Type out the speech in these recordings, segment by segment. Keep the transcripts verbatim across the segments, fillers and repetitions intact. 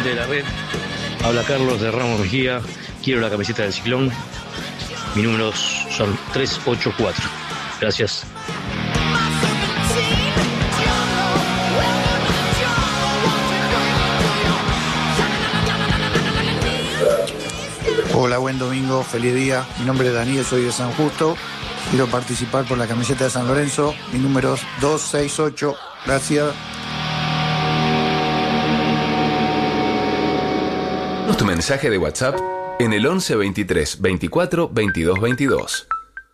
de la red. Habla Carlos de Ramos Mejía. Quiero la camiseta del Ciclón. Mis números son tres ocho cuatro. Gracias. Hola, buen domingo, feliz día. Mi nombre es Daniel, soy de San Justo. Quiero participar por la camiseta de San Lorenzo. Mi número es dos seis ocho. Gracias. Tu mensaje de WhatsApp en el once veintitrés veinticuatro veintidós veintidós.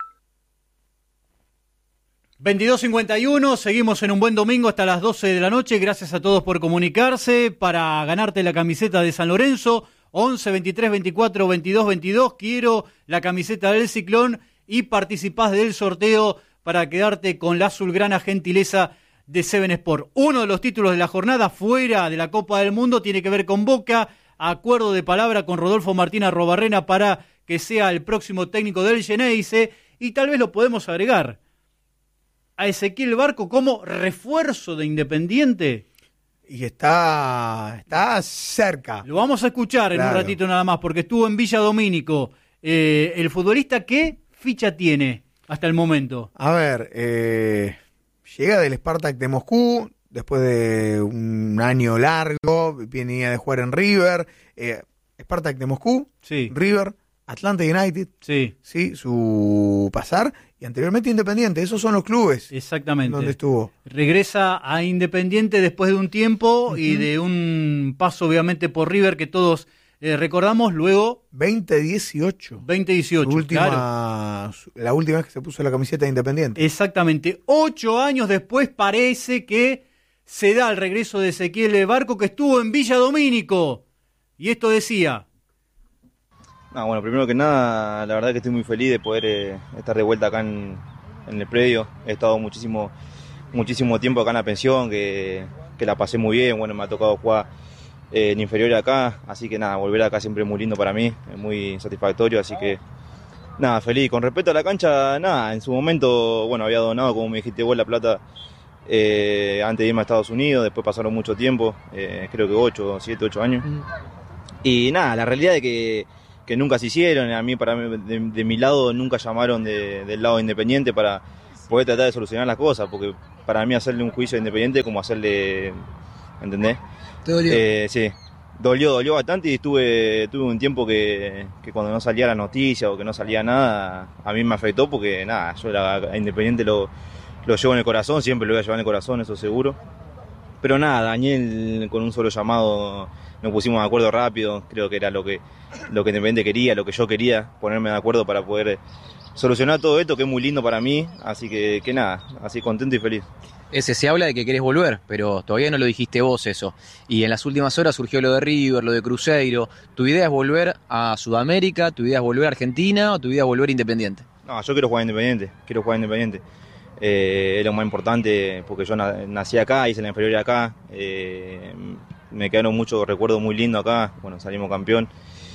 veintidós cincuenta y uno, seguimos en un buen domingo hasta las doce de la noche. Gracias a todos por comunicarse para ganarte la camiseta de San Lorenzo. once veintitrés veinticuatro veintidós veintidós. Quiero la camiseta del Ciclón y participás del sorteo para quedarte con la azulgrana gentileza de Seven Sport. Uno de los títulos de la jornada fuera de la Copa del Mundo tiene que ver con Boca. Acuerdo de palabra con Rodolfo Martín Arrobarrena para que sea el próximo técnico del Geneise, y tal vez lo podemos agregar a Ezequiel Barco como refuerzo de Independiente. Y está, está cerca. Lo vamos a escuchar en claro. un ratito nada más, porque estuvo en Villa Domínico. Eh, el futbolista, ¿qué ficha tiene hasta el momento? A ver, eh, llega del Spartak de Moscú, después de un año largo, venía de jugar en River, eh, Spartak de Moscú, sí. River, Atlanta United, sí. sí, su pasar, y anteriormente Independiente. Esos son los clubes. Exactamente. Donde estuvo. Regresa a Independiente después de un tiempo uh-huh. y de un paso obviamente por River que todos eh, recordamos, luego veinte dieciocho. veinte dieciocho, última, claro. La última vez que se puso la camiseta de Independiente. Exactamente. Ocho años después parece que se da el regreso de Ezequiel Barco, que estuvo en Villa Domínico. Y esto decía... No, bueno, primero que nada, la verdad que estoy muy feliz de poder eh, estar de vuelta acá en, en el predio. He estado muchísimo muchísimo tiempo acá en la pensión, que, que la pasé muy bien. Bueno, me ha tocado jugar eh, en inferior acá, así que nada, volver acá siempre es muy lindo para mí, es muy satisfactorio, así que nada, feliz. Con respecto a la cancha, nada, en su momento, bueno, había donado, como me dijiste vos, La Plata eh, antes de irme a Estados Unidos, después pasaron mucho tiempo, eh, creo que ocho, siete, ocho años. Mm. Y nada, la realidad es que que nunca se hicieron, a mí, para mí, de, de mi lado, nunca llamaron de, del lado Independiente para poder tratar de solucionar las cosas, porque para mí hacerle un juicio a Independiente como hacerle, ¿entendés? ¿Te dolió? Eh, sí, dolió, dolió bastante, y estuve, tuve un tiempo que, que cuando no salía la noticia o que no salía nada, a mí me afectó, porque nada, yo la, a Independiente lo, lo llevo en el corazón, siempre lo voy a llevar en el corazón, eso seguro. Pero nada, Daniel con un solo llamado nos pusimos de acuerdo rápido, creo que era lo que, lo que Independiente quería, lo que yo quería, ponerme de acuerdo para poder solucionar todo esto, que es muy lindo para mí, así que, que nada, así contento y feliz. Ese se habla de que querés volver, pero todavía no lo dijiste vos eso. Y en las últimas horas surgió lo de River, lo de Cruzeiro. ¿Tu idea es volver a Sudamérica? ¿Tu idea es volver a Argentina? ¿O tu idea es volver a Independiente? No, yo quiero jugar a Independiente, quiero jugar a Independiente. Eh, es lo más importante, porque yo nací acá, hice la inferior acá, eh, me quedaron muchos recuerdos muy lindos acá, bueno, salimos campeón,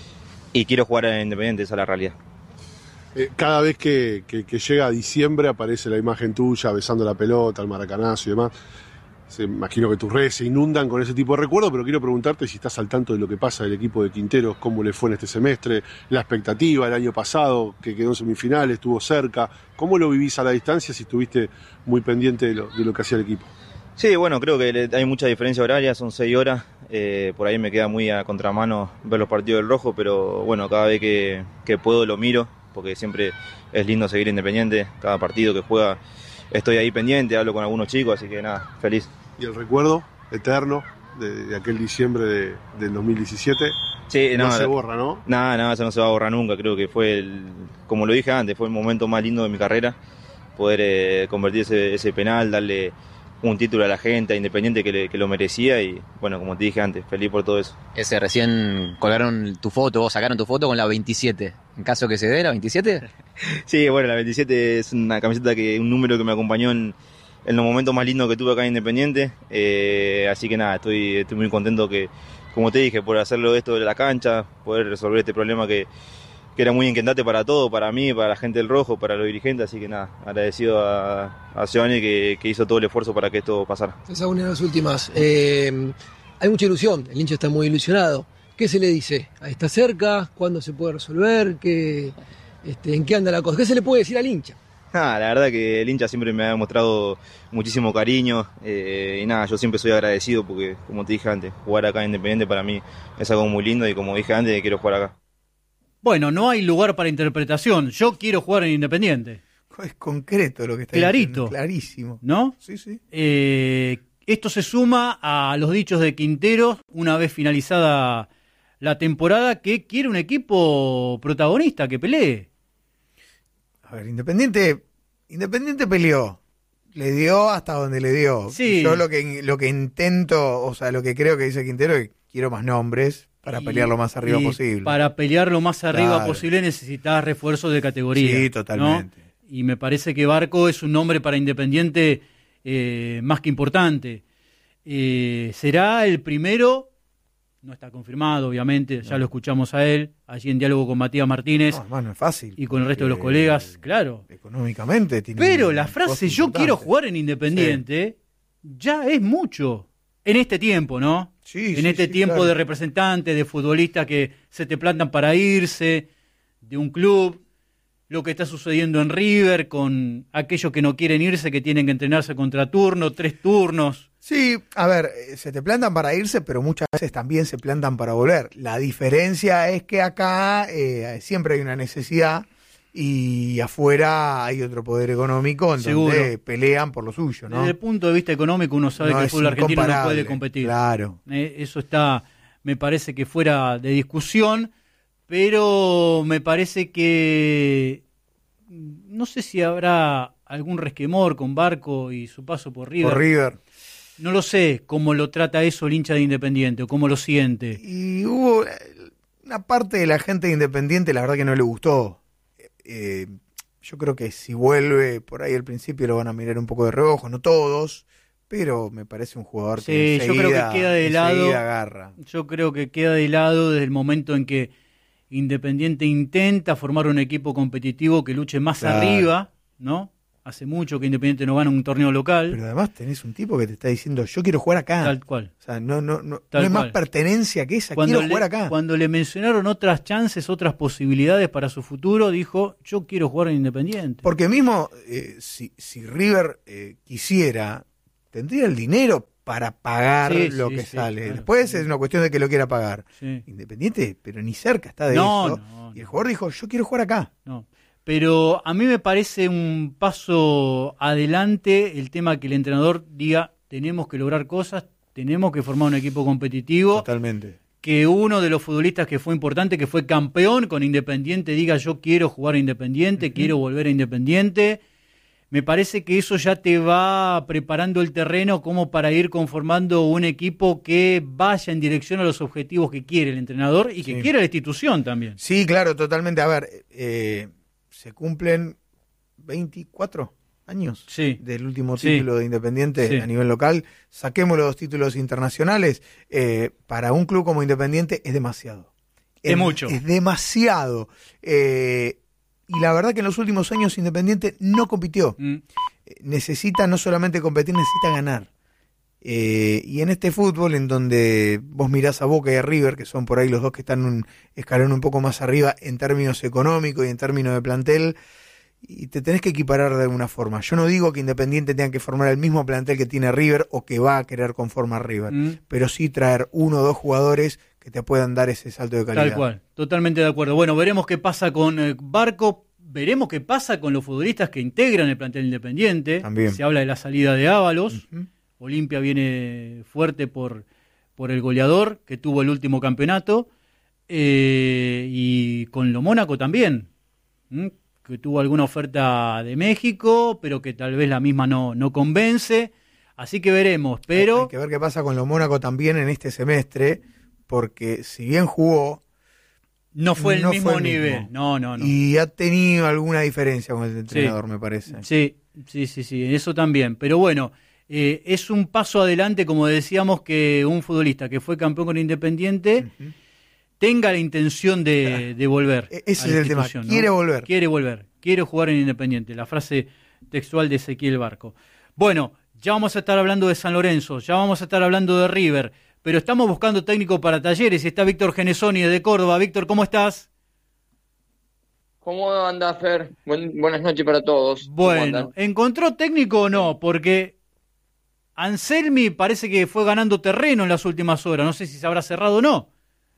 y quiero jugar a Independiente, esa es la realidad. Eh, cada vez que, que, que llega diciembre aparece la imagen tuya besando la pelota, el maracanazo y demás. Se, imagino que tus redes se inundan con ese tipo de recuerdos, pero quiero preguntarte si estás al tanto de lo que pasa del equipo de Quinteros, cómo le fue en este semestre, la expectativa el año pasado, que quedó en semifinales, estuvo cerca. ¿Cómo lo vivís a la distancia si estuviste muy pendiente de lo, de lo que hacía el equipo? Sí, bueno, creo que hay mucha diferencia horaria, son seis horas, eh, por ahí me queda muy a contramano ver los partidos del Rojo, pero bueno, cada vez que, que puedo lo miro, porque siempre es lindo seguir Independiente, cada partido que juega estoy ahí pendiente, hablo con algunos chicos, así que nada, feliz. ¿Y el recuerdo eterno de, de aquel diciembre de, del dos mil diecisiete? Sí, no, no se borra, ¿no? Nada, nada, eso no se va a borrar nunca, creo que fue, el, como lo dije antes, fue el momento más lindo de mi carrera, poder eh, convertir ese, ese penal, darle un título a la gente, a Independiente que, le, que lo merecía, y bueno, como te dije antes, feliz por todo eso. Ese recién colgaron tu foto, vos sacaron tu foto con la veintisiete, en caso que se dé la veintisiete. Sí, bueno, la veintisiete es una camiseta, que un número que me acompañó en, en los momentos más lindos que tuve acá en Independiente, eh, así que nada, estoy, estoy muy contento que, como te dije, por hacerlo esto de la cancha, poder resolver este problema que que era muy inquietante para todo, para mí, para la gente del Rojo, para los dirigentes, así que nada, agradecido a, a Giovanni que, que hizo todo el esfuerzo para que esto pasara. Esa es una de las últimas. Eh, hay mucha ilusión, el hincha está muy ilusionado. ¿Qué se le dice? ¿Está cerca? ¿Cuándo se puede resolver? ¿Qué, este, ¿En qué anda la cosa? ¿Qué se le puede decir al hincha? Ah, la verdad que el hincha siempre me ha demostrado muchísimo cariño eh, y nada, yo siempre soy agradecido porque, como te dije antes, jugar acá en Independiente para mí es algo muy lindo y como dije antes, quiero jugar acá. Bueno, no hay lugar para interpretación. Yo quiero jugar en Independiente. Es concreto lo que está Clarito. diciendo. Clarísimo. ¿No? Sí, sí. Eh, esto se suma a los dichos de Quinteros una vez finalizada la temporada, que quiere un equipo protagonista, que pelee. A ver, Independiente, Independiente peleó, le dio hasta donde le dio. Sí. Yo lo que lo que intento, o sea, lo que creo que dice Quintero es que quiero más nombres para Y- pelear lo más arriba y posible. Para pelear lo más arriba Claro. posible necesitas refuerzos de categoría. Sí, totalmente. ¿no? Y me parece que Barco es un nombre para Independiente eh, más que importante. Eh, será el primero, no está confirmado, obviamente, ya No. lo escuchamos a él, allí en diálogo con Matías Martínez. No, además no es fácil. Y con el resto de los porque colegas, claro. Económicamente tiene Pero un la costo frase yo importante. quiero jugar en Independiente ya es mucho. En este tiempo, ¿no? Sí, en sí, este sí, tiempo claro. de representantes, de futbolistas que se te plantan para irse de un club. Lo que está sucediendo en River con aquellos que no quieren irse, que tienen que entrenarse contra turno, tres turnos. Sí, a ver, eh, se te plantan para irse, pero muchas veces también se plantan para volver. La diferencia es que acá eh, siempre hay una necesidad y afuera hay otro poder económico en Seguro. donde pelean por lo suyo, ¿no? Desde el punto de vista económico uno sabe No, que el es fútbol argentino no incomparable, puede competir. claro. Eh, eso está, me parece que fuera de discusión, pero me parece que no sé si habrá algún resquemor con Barco y su paso por River. Por River. No lo sé cómo lo trata eso el hincha de Independiente o cómo lo siente. Y hubo eh, una parte de la gente de Independiente, la verdad que no le gustó. Eh, yo creo que si vuelve por ahí al principio lo van a mirar un poco de reojo, no todos, pero me parece un jugador que Sí, yo creo que queda de lado. enseguida agarra. Yo creo que queda de lado desde el momento en que Independiente intenta formar un equipo competitivo que luche más Claro. arriba, ¿no? Hace mucho que Independiente no gana un torneo local. Pero además tenés un tipo que te está diciendo, yo quiero jugar acá. Tal cual. O sea, no, no, no, Tal no hay cual. más pertenencia que esa, Cuando quiero le, jugar acá. cuando le mencionaron otras chances, otras posibilidades para su futuro, dijo, yo quiero jugar en Independiente. Porque mismo, eh, si, si River eh, quisiera, tendría el dinero para pagar Sí, lo sí, que sí, sale. claro. Después es una cuestión de que lo quiera pagar. Sí. Independiente, pero ni cerca está de No, eso. no, y el jugador dijo, yo quiero jugar acá. No. Pero a mí me parece un paso adelante el tema que el entrenador diga, tenemos que lograr cosas, tenemos que formar un equipo competitivo. Totalmente. Que uno de los futbolistas que fue importante, que fue campeón con Independiente, diga yo quiero jugar a Independiente, uh-huh. quiero volver a Independiente. Me parece que eso ya te va preparando el terreno como para ir conformando un equipo que vaya en dirección a los objetivos que quiere el entrenador y que Sí. quiere la institución también. Sí, claro, totalmente. A ver, eh, se cumplen veinticuatro años Sí. del último Sí. título de Independiente Sí. a nivel local. Saquemos los dos títulos internacionales. Eh, para un club como Independiente es demasiado. Es mucho. Es demasiado. Eh, y la verdad que en los últimos años Independiente no compitió. Mm. Eh, Necesita no solamente competir, necesita ganar. Eh, y en este fútbol, en donde vos mirás a Boca y a River, que son por ahí los dos que están un escalón un poco más arriba en términos económicos y en términos de plantel, y te tenés que equiparar de alguna forma. Yo no digo que Independiente tenga que formar el mismo plantel que tiene River o que va a querer conformar River, Mm. pero sí traer uno o dos jugadores que te puedan dar ese salto de calidad. Tal cual, totalmente de acuerdo. Bueno, veremos qué pasa con eh, Barco, veremos qué pasa con los futbolistas que integran el plantel Independiente. También. Se habla de la salida de Ábalos. Ujú. Olimpia viene fuerte por, por el goleador que tuvo el último campeonato. Eh, y con lo Mónaco también, ¿m? que tuvo alguna oferta de México, pero que tal vez la misma no, no convence. Así que veremos, pero... Hay que ver qué pasa con lo Mónaco también en este semestre, porque si bien jugó... No fue el no mismo fue el nivel. mismo. No, no, no. Y ha tenido alguna diferencia con el entrenador, Sí. me parece. Sí, sí, sí, sí, eso también. Pero bueno, eh, es un paso adelante, como decíamos, que un futbolista que fue campeón con Independiente Ujú. tenga la intención de, de volver. E- ese a la es el tema. institución, ¿no? Quiere volver. Quiere volver. Quiere jugar en Independiente. La frase textual de Ezequiel Barco. Bueno, ya vamos a estar hablando de San Lorenzo, ya vamos a estar hablando de River. pero estamos buscando técnico para Talleres y está Víctor Genesoni de Córdoba. Víctor, ¿cómo estás? ¿Cómo anda, Fer? Buen, buenas noches para todos. Bueno, ¿encontró técnico o no? Porque Anselmi parece que fue ganando terreno en las últimas horas. No sé si se habrá cerrado o no.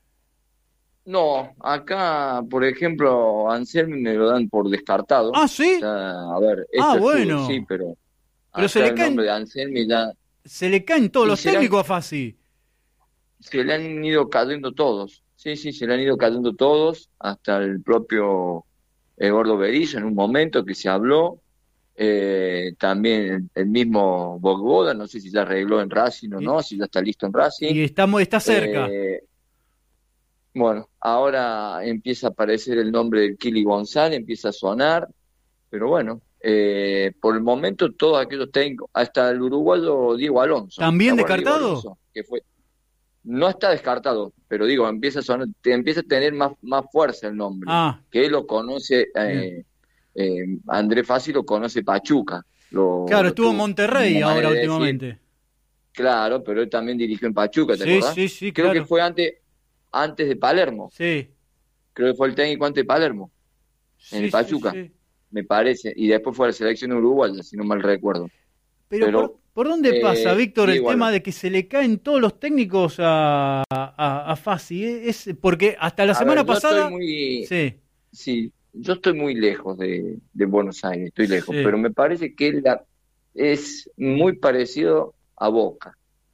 No, acá, por ejemplo, Anselmi me lo dan por descartado. Ah, ¿sí? O sea, a ver, esto ah, es bueno. fútbol, sí, pero, pero se le el caen, nombre de Anselmi ya... Se le caen todos y los se técnicos le, a Fassi. Se le han ido cayendo todos. Sí, sí, se le han ido cayendo todos, hasta el propio Eduardo Berizzo en un momento que se habló. Eh, también el, el mismo Bogboda, no sé si ya arregló en Racing o no, si ya está listo en Racing. Y estamos, está cerca. Eh, bueno, ahora empieza a aparecer el nombre de Kili González, empieza a sonar, pero bueno, eh, por el momento todos aquellos técnicos, hasta el uruguayo Diego Alonso. ¿También Diego descartado? Alonso, que fue, no está descartado, pero digo, empieza a sonar, te empieza a tener más, más fuerza el nombre, ah. que él lo conoce... Eh, Eh, Andrés Fassi lo conoce Pachuca. Lo, claro, lo estuvo tuvo, en Monterrey ahora de últimamente. Decir. Claro, pero él también dirigió en Pachuca, ¿te sí, acordás? Sí, sí, Creo claro. que fue antes, antes de Palermo. Sí. Creo que fue el técnico antes de Palermo, sí, en el Pachuca, sí, sí. me parece. Y después fue a la selección uruguaya, si no mal recuerdo. Pero, pero ¿por, ¿por dónde eh, pasa, Víctor, el igual. tema de que se le caen todos los técnicos a, a, a Fassi? Es porque hasta la a semana ver, yo pasada... Estoy muy... Sí. Sí. Yo estoy muy lejos de, de Buenos Aires, estoy lejos, Sí. pero me parece que la, es muy parecido a Boca.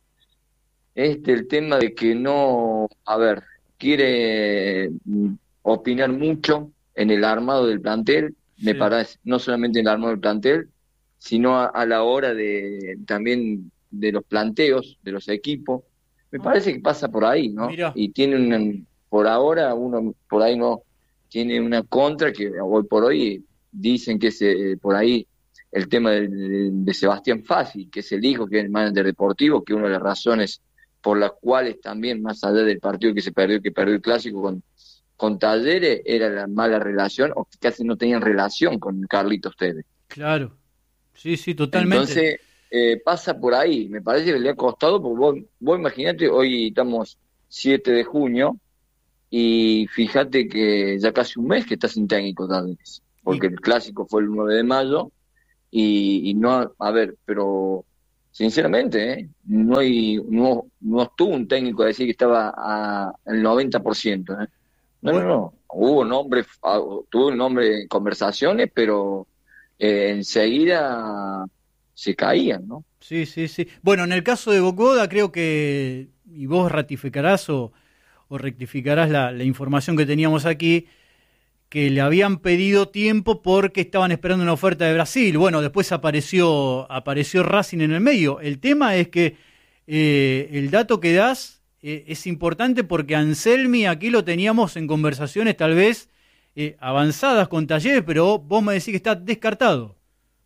Este, el tema de que no, a ver, quiere mm, opinar mucho en el armado del plantel, me Sí. parece, no solamente en el armado del plantel, sino a, a la hora de también de los planteos de los equipos. Me Ah. parece que pasa por ahí, ¿no? Mirá. Y tiene una, por ahora, uno por ahí no tiene una contra que hoy por hoy dicen que es eh, por ahí el tema de, de, de Sebastián Fassi, que es el hijo, que es el manager deportivo, que una de las razones por las cuales también, más allá del partido que se perdió, que perdió el clásico con, con Talleres, era la mala relación, o que casi no tenían relación con Carlitos Tevez. Claro. Sí, sí, totalmente. Entonces, eh, pasa por ahí. Me parece que le ha costado, porque vos, vos imaginate, hoy estamos siete de junio, y fíjate que ya casi un mes que está sin técnico Talleres, porque el clásico fue el nueve de mayo, y, y no, a ver, pero sinceramente, ¿eh? no hay, no, no estuvo un técnico a decir que estaba a, al noventa por ciento. ¿eh? No, Bueno. no, no. Hubo nombres, tuvo un nombre en conversaciones, pero eh, enseguida se caían, ¿no? Sí, sí, sí. Bueno, en el caso de Bogboda creo que, y vos ratificarás o, o rectificarás la, la información que teníamos aquí, que le habían pedido tiempo porque estaban esperando una oferta de Brasil. Bueno, después apareció apareció Racing en el medio. El tema es que eh, el dato que das eh, es importante porque Anselmi aquí lo teníamos en conversaciones tal vez eh, avanzadas con Talleres, pero vos me decís que está descartado.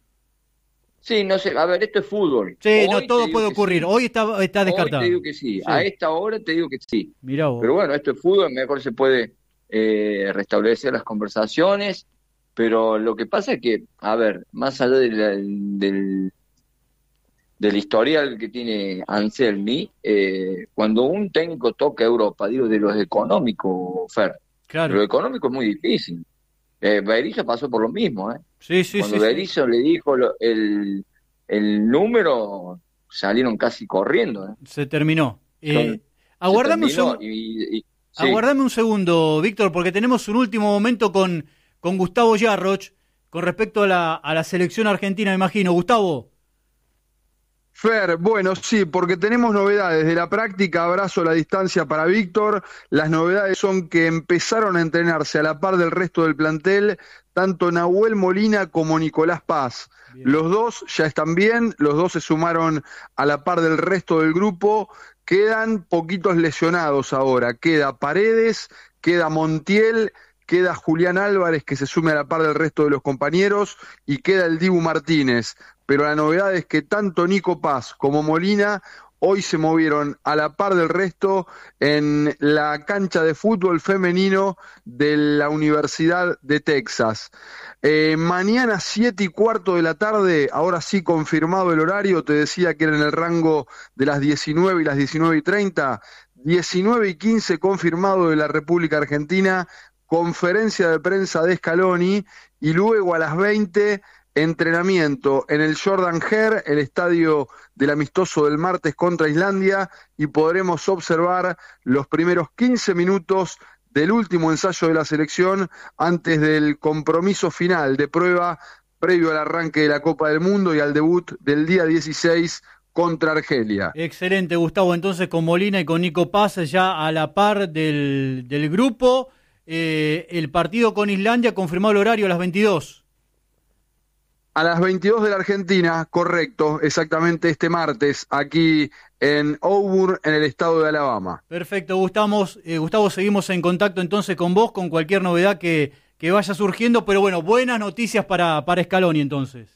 Sí, no sé, a ver, esto es fútbol. Sí, Hoy no te todo digo puede que ocurrir. sí. Hoy está, está descartado. Hoy te digo que sí. Sí. A esta hora te digo que sí. Mirá vos. Pero bueno, esto es fútbol, mejor se puede eh, restablecer las conversaciones, pero lo que pasa es que, a ver, más allá de la- del, del historial que tiene Anselmi, eh, cuando un técnico toca Europa, digo, de los económicos, Fer, Claro. lo económico es muy difícil. Eh, Berizzo pasó por lo mismo, ¿eh? Sí, sí, Cuando sí, sí. Berizzo le dijo lo- el, el número, salieron casi corriendo, ¿eh? Se terminó. Eh, Son- aguardame un Se terminó segundo. y- y- sí. Aguardame un segundo, Víctor, porque tenemos un último momento con, con Gustavo Yarroch con respecto a la, a la selección argentina, me imagino. Gustavo. Fer, bueno, sí, porque tenemos novedades de la práctica. Abrazo a la distancia para Víctor. Las novedades son que empezaron a entrenarse a la par del resto del plantel tanto Nahuel Molina como Nicolás Paz. Bien. Los dos ya están bien, los dos se sumaron a la par del resto del grupo. Quedan poquitos lesionados ahora. Queda Paredes, queda Montiel, queda Julián Álvarez, que se sume a la par del resto de los compañeros, y queda el Dibu Martínez. Pero la novedad es que tanto Nico Paz como Molina hoy se movieron a la par del resto en la cancha de fútbol femenino de la Universidad de Texas. Eh, mañana siete y cuarto de la tarde, ahora sí confirmado el horario, te decía que era en el rango de las diecinueve y las diecinueve y treinta, diecinueve y quince confirmado de la República Argentina, conferencia de prensa de Scaloni, y luego a las veinte, entrenamiento en el Jordan Hare, el estadio del amistoso del martes contra Islandia, y podremos observar los primeros quince minutos del último ensayo de la selección antes del compromiso final de prueba previo al arranque de la Copa del Mundo y al debut del día dieciséis contra Argelia. Excelente, Gustavo. Entonces con Molina y con Nico Paz ya a la par del, del grupo. Eh, el partido con Islandia confirmó el horario a las veintidós. A las veintidós de la Argentina, correcto, exactamente este martes, aquí en Auburn, en el estado de Alabama. Perfecto, Gustavo, eh, Gustavo, seguimos en contacto entonces con vos, con cualquier novedad que, que vaya surgiendo, pero bueno, buenas noticias para, para Scaloni entonces.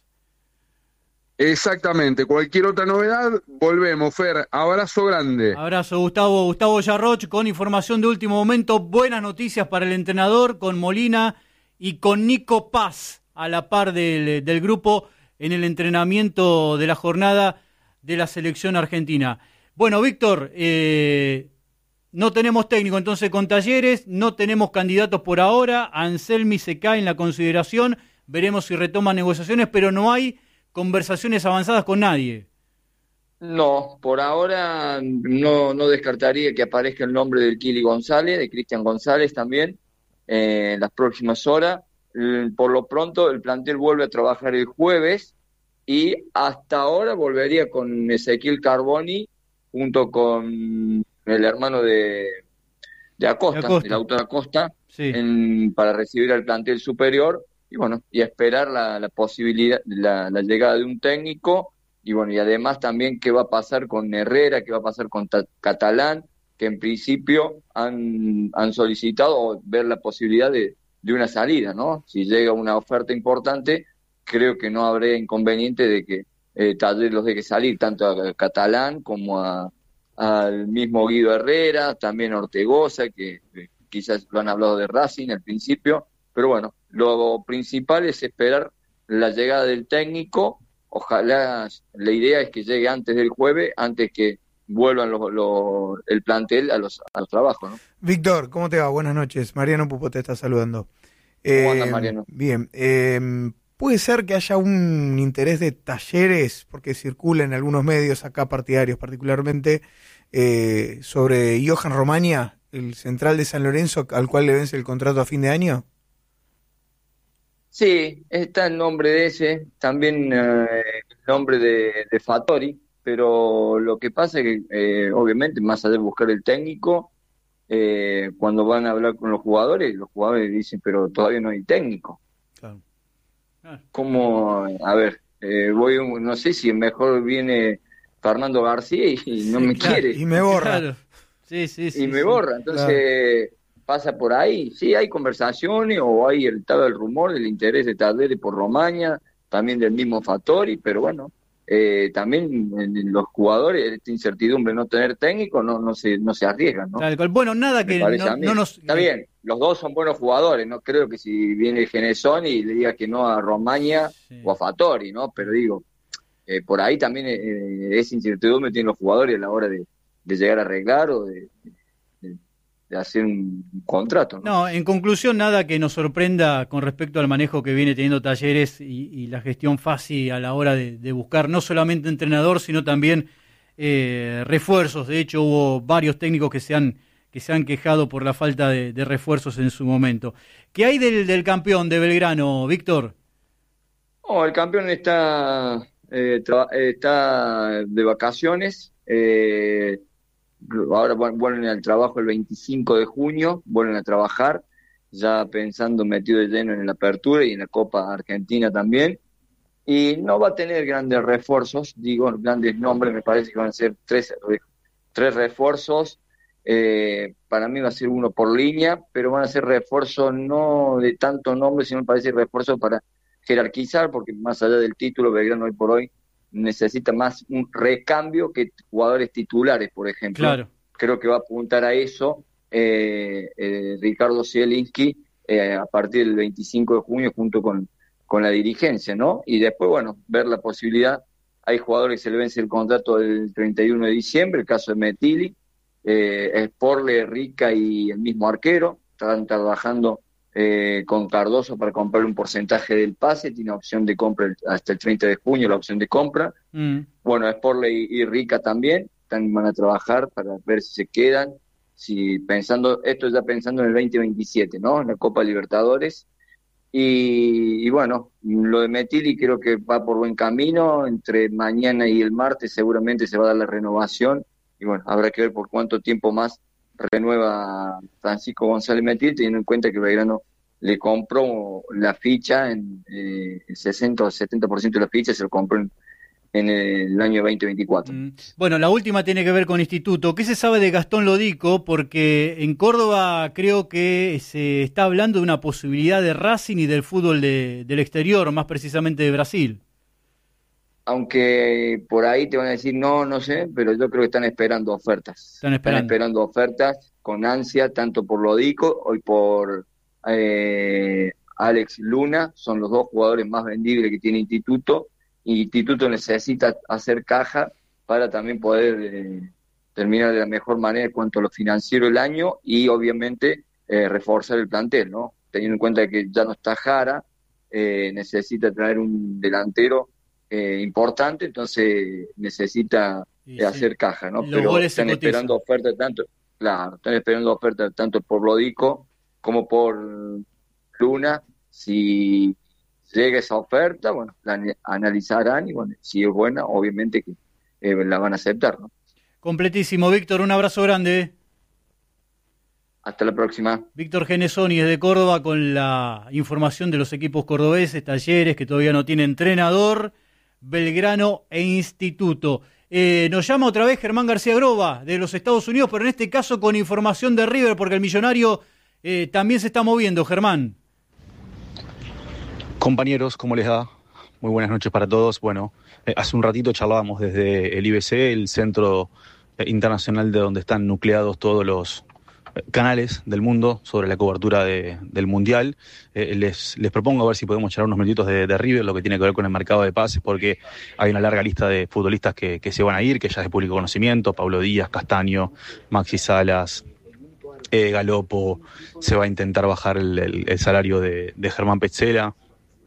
Exactamente, cualquier otra novedad, volvemos, Fer, abrazo grande. Abrazo, Gustavo, Gustavo Yarroch, con información de último momento, buenas noticias para el entrenador, con Molina y con Nico Paz, a la par del, del grupo en el entrenamiento de la jornada de la selección argentina. Bueno, Víctor, eh, no tenemos técnico entonces con Talleres, no tenemos candidatos por ahora, Anselmi se cae en la consideración, veremos si retoma negociaciones, pero no hay conversaciones avanzadas con nadie. No, por ahora no, no descartaría que aparezca el nombre del Kili González, de Cristian González también, eh, en las próximas horas. Por lo pronto el plantel vuelve a trabajar el jueves y hasta ahora volvería con Ezequiel Carboni junto con el hermano de, de Acosta, de Acosta, el autor Acosta, sí. en, para recibir al plantel superior y bueno, y esperar la, la posibilidad, la, la llegada de un técnico y bueno, y además también qué va a pasar con Herrera, qué va a pasar con Ta- Catalán, que en principio han, han solicitado ver la posibilidad de de una salida, ¿no? Si llega una oferta importante, creo que no habrá inconveniente de que eh, Talleres los deje salir, tanto a Catalán como a al mismo Guido Herrera, también a Ortegoza, que eh, quizás lo han hablado de Racing al principio, pero bueno, lo principal es esperar la llegada del técnico, ojalá, la idea es que llegue antes del jueves, antes que vuelvan los, los, el plantel a los, a los trabajos, ¿no? Víctor, ¿cómo te va? Buenas noches. Mariano Pupo te está saludando. ¿Cómo eh, andas, Mariano? Bien. Eh, ¿Puede ser que haya un interés de Talleres, porque circula en algunos medios acá partidarios particularmente, eh, sobre Johan Romaña, el central de San Lorenzo, al cual le vence el contrato a fin de año? Sí, está el nombre de ese, también eh, el nombre de, de Fattori, pero lo que pasa es que, eh, obviamente, más allá de buscar el técnico, eh, cuando van a hablar con los jugadores, los jugadores dicen, pero todavía no hay técnico. Claro. Ah. ¿Cómo? A ver, eh, voy, no sé si mejor viene Fernando García y, y no sí, me claro, quiere. Y me borra. Claro. Sí, sí, sí. Y me sí. borra, entonces... Claro. Pasa por ahí, sí, hay conversaciones o hay el, estaba el rumor del interés de Talleres por Romaña, también del mismo Fattori, pero bueno, eh, también en, en los jugadores, esta incertidumbre de no tener técnico, no no se no se arriesgan, ¿no? Tal cual. Bueno, nada que no, no nos... Está bien, los dos son buenos jugadores, no creo que si viene Genesoni y le diga que no a Romaña sí. o a Fattori, ¿no? Pero digo, eh, por ahí también eh, esa incertidumbre tienen los jugadores a la hora de, de llegar a arreglar o de... de de hacer un contrato, ¿no? No, en conclusión, nada que nos sorprenda con respecto al manejo que viene teniendo Talleres y, y la gestión fácil a la hora de, de buscar no solamente entrenador, sino también eh, refuerzos. De hecho, hubo varios técnicos que se han que se han quejado por la falta de, de refuerzos en su momento. ¿Qué hay del, del campeón de Belgrano, Víctor? Oh, el campeón está, eh, tra- está de vacaciones, eh, ahora vuelven al trabajo el veinticinco de junio, vuelven a trabajar, ya pensando metido de lleno en la apertura y en la Copa Argentina también, y no va a tener grandes refuerzos, digo, grandes nombres, me parece que van a ser tres, tres refuerzos, eh, para mí va a ser uno por línea, pero van a ser refuerzos no de tanto nombre, sino me parece refuerzos para jerarquizar, porque más allá del título, Belgrano hoy por hoy necesita más un recambio que jugadores titulares, por ejemplo. Claro. Creo que va a apuntar a eso eh, eh, Ricardo Zielinski eh, a partir del veinticinco de junio junto con, con la dirigencia, ¿no? Y después, bueno, ver la posibilidad. Hay jugadores que se le vence el contrato el treinta y uno de diciembre, el caso de Metilli, eh, Sporle, Rica y el mismo arquero, están trabajando eh, con Cardoso para comprar un porcentaje del pase, tiene opción de compra el, hasta el treinta de junio, la opción de compra. Mm. Bueno, Sporle y, y Rica también están, van a trabajar para ver si se quedan, si pensando, esto ya pensando en el veinte veintisiete, ¿no? En la Copa Libertadores. Y, y bueno, lo de Metilli creo que va por buen camino, entre mañana y el martes seguramente se va a dar la renovación, y bueno, habrá que ver por cuánto tiempo más renueva Francisco González Metilli, teniendo en cuenta que Belgrano le compró la ficha, en eh, el sesenta o setenta por ciento de la ficha se lo compró en, en el año veinte veinticuatro. Mm. Bueno, la última tiene que ver con Instituto. ¿Qué se sabe de Gastón Lodico? Porque en Córdoba creo que se está hablando de una posibilidad de Racing y del fútbol de, del exterior, más precisamente de Brasil. Aunque por ahí te van a decir no, no sé, pero yo creo que están esperando ofertas. Están esperando, están esperando ofertas con ansia, tanto por Lodico y por eh, Alex Luna, son los dos jugadores más vendibles que tiene Instituto. Y Instituto necesita hacer caja para también poder eh, terminar de la mejor manera en cuanto a lo financiero el año y obviamente eh, reforzar el plantel, ¿no? Teniendo en cuenta que ya no está Jara, eh, necesita traer un delantero eh, importante, entonces necesita eh, sí. hacer caja, ¿no? Los Pero están esperando ofertas tanto, claro, están esperando ofertas tanto por Lodico como por Luna. Si llega esa oferta, bueno, la analizarán y bueno, si es buena, obviamente que eh, la van a aceptar, ¿no? Completísimo, Víctor, un abrazo grande. Hasta la próxima. Víctor Genesoni desde Córdoba con la información de los equipos cordobeses, Talleres, que todavía no tiene entrenador, Belgrano e Instituto. Eh, nos llama otra vez Germán García Groba de los Estados Unidos, pero en este caso con información de River, porque el Millonario eh, también se está moviendo, Germán. Compañeros, ¿cómo les da? Muy buenas noches para todos. Bueno, eh, hace un ratito charlábamos desde el I B C, el centro eh, internacional de donde están nucleados todos los eh, canales del mundo sobre la cobertura de, del Mundial. Eh, les, les propongo a ver si podemos echar unos minutitos de, de River, lo que tiene que ver con el mercado de pases, porque hay una larga lista de futbolistas que, que se van a ir, que ya es de público conocimiento: Pablo Díaz, Castaño, Maxi Salas, eh, Galopo. Se va a intentar bajar el, el, el salario de, de Germán Petzela.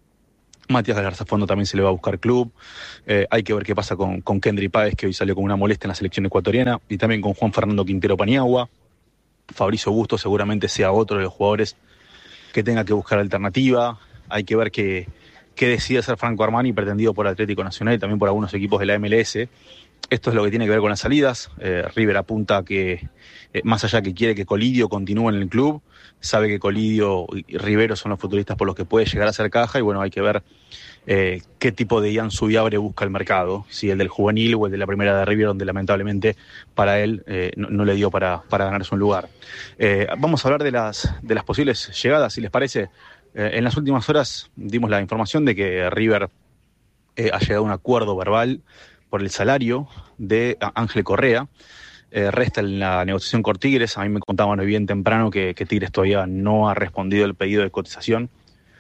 Matías Garzafondo también se le va a buscar club. Eh, hay que ver qué pasa con, con Kendry Páez, que hoy salió con una molestia en la selección ecuatoriana, y también con Juan Fernando Quintero Paniagua. Fabricio Bustos seguramente sea otro de los jugadores que tenga que buscar alternativa. Hay que ver qué, qué decide hacer Franco Armani, pretendido por Atlético Nacional y también por algunos equipos de la M L S. Esto es lo que tiene que ver con las salidas. Eh, River apunta que, eh, más allá que quiere que Colidio continúe en el club, sabe que Colidio y Rivero son los futbolistas por los que puede llegar a hacer caja, y bueno, hay que ver eh, qué tipo de Ian Subiabre busca el mercado, si el del juvenil o el de la primera de River, donde lamentablemente para él eh, no, no le dio para, para ganarse un lugar. Eh, vamos a hablar de las, de las posibles llegadas, si les parece. Eh, en las últimas horas dimos la información de que River eh, ha llegado a un acuerdo verbal por el salario de Ángel Correa. Eh, resta en la negociación con Tigres. A mí me contaban hoy bien temprano que, que Tigres todavía no ha respondido el pedido de cotización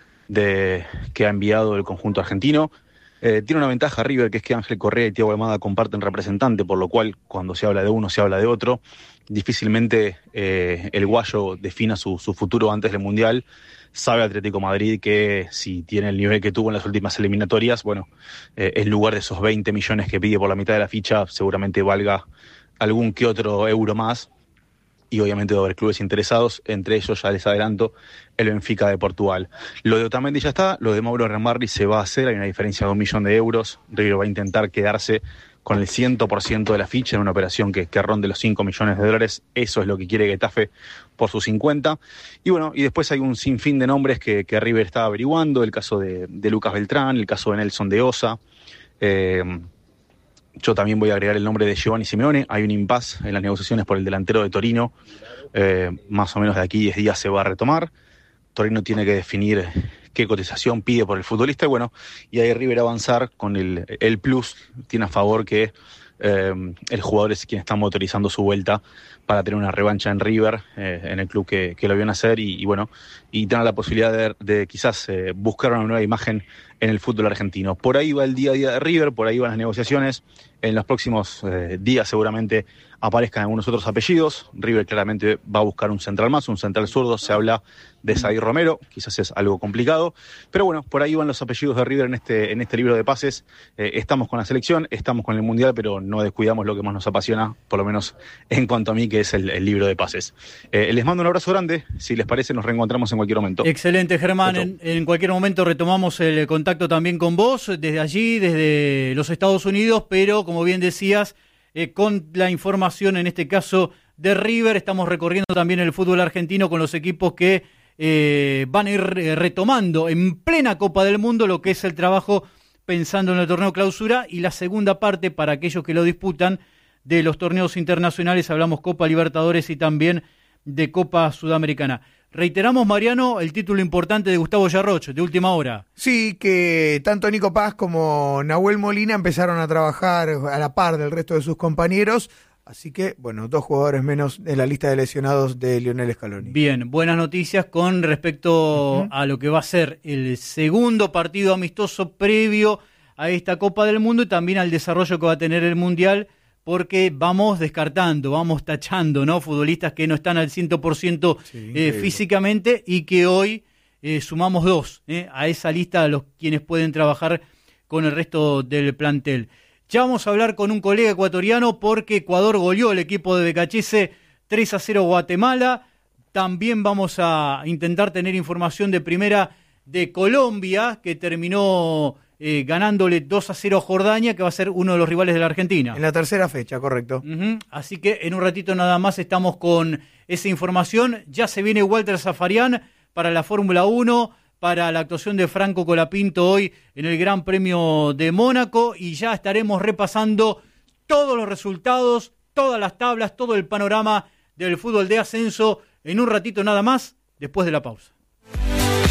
de, que ha enviado el conjunto argentino. Eh, tiene una ventaja River, que es que Ángel Correa y Thiago Almada comparten representante, por lo cual cuando se habla de uno se habla de otro. Difícilmente eh, el guayo defina su, su futuro antes del Mundial. Sabe Atlético Madrid que si tiene el nivel que tuvo en las últimas eliminatorias, bueno, eh, en lugar de esos veinte millones que pide por la mitad de la ficha, seguramente valga algún que otro euro más, y obviamente va a haber clubes interesados, entre ellos, ya les adelanto, el Benfica de Portugal. Lo de Otamendi ya está, lo de Mauro Remarri se va a hacer, hay una diferencia de un millón de euros. River va a intentar quedarse con el cien por ciento de la ficha en una operación que, que ronde los cinco millones de dólares. Eso es lo que quiere Getafe por sus cincuenta. Y bueno, y después hay un sinfín de nombres que, que River está averiguando, el caso de, de Lucas Beltrán, el caso de Nelson de Osa. Eh, yo también voy a agregar el nombre de Giovanni Simeone. Hay un impasse en las negociaciones por el delantero de Torino. Eh, más o menos de aquí diez días se va a retomar. Torino tiene que definir qué cotización pide por el futbolista, y bueno, y ahí River avanzar con el, el plus, tiene a favor que eh, el jugador es quien está motorizando su vuelta para tener una revancha en River, eh, en el club que, que lo vio nacer, y, y bueno, y tener la posibilidad de, de quizás eh, buscar una nueva imagen en el fútbol argentino. Por ahí va el día a día de River, por ahí van las negociaciones. En los próximos eh, días seguramente aparezcan algunos otros apellidos. River claramente va a buscar un central más, un central zurdo. Se habla de Sadir Romero, quizás es algo complicado, pero bueno, por ahí van los apellidos de River en este, en este libro de pases. Eh, estamos con la selección, estamos con el Mundial, pero no descuidamos lo que más nos apasiona, por lo menos en cuanto a mí, que es el, el libro de pases. Eh, les mando un abrazo grande, si les parece nos reencontramos en cualquier momento. Excelente, Germán. En, en cualquier momento retomamos el contacto también con vos, desde allí, desde los Estados Unidos, pero como bien decías, eh, con la información en este caso de River, estamos recorriendo también el fútbol argentino con los equipos que eh, van a ir retomando en plena Copa del Mundo lo que es el trabajo pensando en el torneo clausura, y la segunda parte para aquellos que lo disputan de los torneos internacionales, hablamos Copa Libertadores y también de Copa Sudamericana. Reiteramos, Mariano, el título importante de Gustavo Yarroch, de última hora. Sí, que tanto Nico Paz como Nahuel Molina empezaron a trabajar a la par del resto de sus compañeros, así que, bueno, dos jugadores menos en la lista de lesionados de Lionel Scaloni. Bien, buenas noticias con respecto uh-huh. a lo que va a ser el segundo partido amistoso previo a esta Copa del Mundo y también al desarrollo que va a tener el Mundial, porque vamos descartando, vamos tachando, ¿no? Futbolistas que no están al cien por ciento sí, eh, físicamente, y que hoy eh, sumamos dos eh, a esa lista de los quienes pueden trabajar con el resto del plantel. Ya vamos a hablar con un colega ecuatoriano porque Ecuador goleó el equipo de Becachese tres a cero Guatemala. También vamos a intentar tener información de primera de Colombia, que terminó Eh, ganándole dos a cero a Jordania, que va a ser uno de los rivales de la Argentina. En la tercera fecha, correcto. Uh-huh. Así que en un ratito nada más estamos con esa información. Ya se viene Walter Zafarian para la Fórmula uno, para la actuación de Franco Colapinto hoy en el Gran Premio de Mónaco, y ya estaremos repasando todos los resultados, todas las tablas, todo el panorama del fútbol de ascenso en un ratito nada más, después de la pausa.